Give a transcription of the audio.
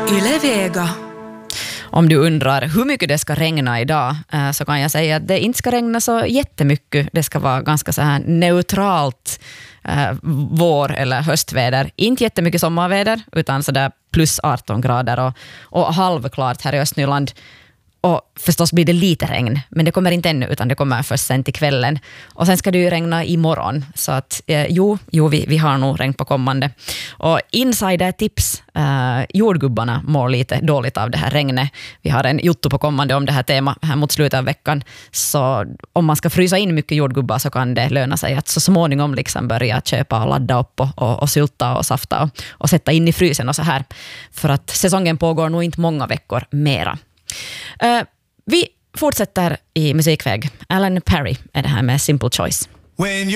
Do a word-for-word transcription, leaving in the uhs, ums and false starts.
Yle Vega. Om du undrar hur mycket det ska regna idag så kan jag säga att det inte ska regna så jättemycket. Det ska vara ganska så här neutralt eh, vår- eller höstväder. Inte jättemycket sommarväder utan så där plus arton grader och, och halvklart här i Östnyland. Och förstås blir det lite regn, men det kommer inte ännu utan det kommer först sen till kvällen. Och sen ska det ju regna imorgon. Så att eh, jo, jo vi, vi har nog regn på kommande. Och insider-tips, eh, jordgubbarna mår lite dåligt av det här regnet. Vi har en jotto på kommande om det här tema här mot slutet av veckan. Så om man ska frysa in mycket jordgubbar så kan det löna sig att så småningom liksom börja köpa och ladda upp och, och, och sylta och safta och, och sätta in i frysen och så här. För att säsongen pågår nog inte många veckor mera. Uh, vi fortsätter i musikväg. Alan Perry är det här med Simple Choice.